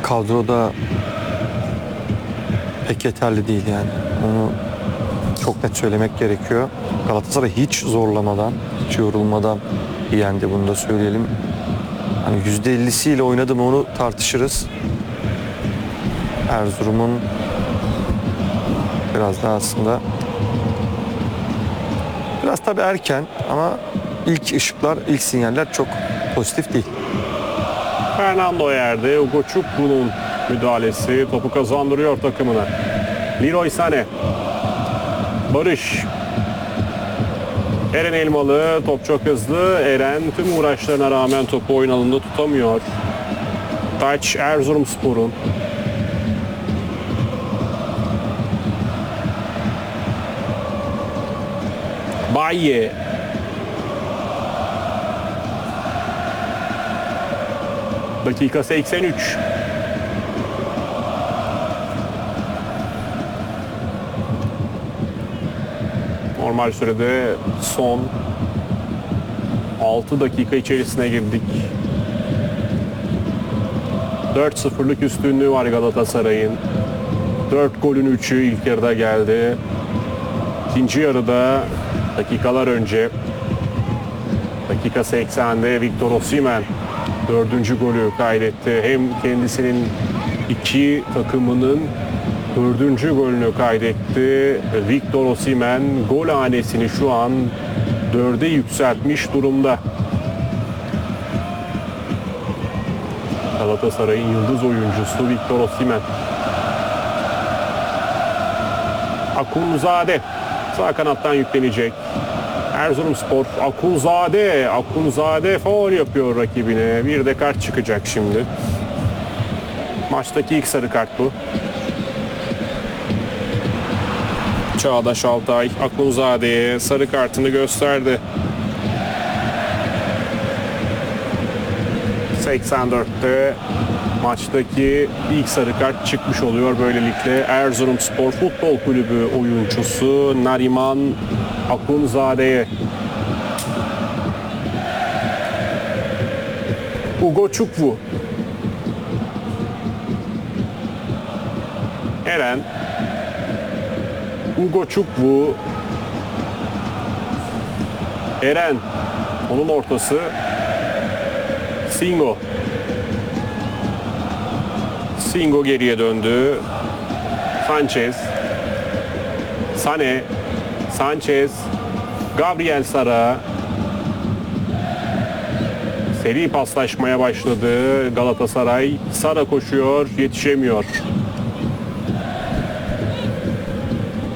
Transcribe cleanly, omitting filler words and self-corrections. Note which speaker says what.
Speaker 1: kadroda pek yeterli değil yani. Onu çok net söylemek gerekiyor. Galatasaray hiç zorlamadan, hiç yorulmadan yendi, bunu da söyleyelim. Hani %50'siyle oynadı mı onu tartışırız. Erzurum'un biraz daha aslında biraz tabii erken ama ilk ışıklar, ilk sinyaller çok pozitif değil.
Speaker 2: Fernando yerde. Ugo Çukbu'nun müdahalesi topu kazandırıyor takımına. Leroy Sané. Barış. Eren Elmalı. Top çok hızlı. Eren tüm uğraşlarına rağmen topu oyun alanında tutamıyor. Taç Erzurumspor'un. Baye. Dakika 83. Normal sürede son 6 dakika içerisine girdik. 4-0'lık üstünlüğü var Galatasaray'ın. 4 golün 3'ü ilk yarıda geldi. İkinci yarıda dakikalar önce dakika 80'de Victor Osimhen 4. golü kaydetti. Hem kendisinin iki takımının 4. golünü kaydetti. Victor Osimhen gol hanesini şu an 4'e yükseltmiş durumda. Galatasaray'ın yıldız oyuncusu Victor Osimhen. Akunzade sağ kanattan yüklenecek. Erzurumspor Akunzade faul yapıyor rakibine. Bir de kart çıkacak şimdi. Maçtaki ilk sarı kart bu. Çağdaş Altay Akunzade'ye sarı kartını gösterdi. 84'te maçtaki ilk sarı kart çıkmış oluyor. Böylelikle Erzurumspor Futbol Kulübü oyuncusu Nariman Akunzade'ye. Ugo Çukwu. Eren. Ugo Çukwu. Eren. Onun ortası. Singo. Singo geriye döndü. Sanchez. Sané. Sanchez. Gabriel Sara. Seri paslaşmaya başladı Galatasaray. Sara koşuyor, yetişemiyor.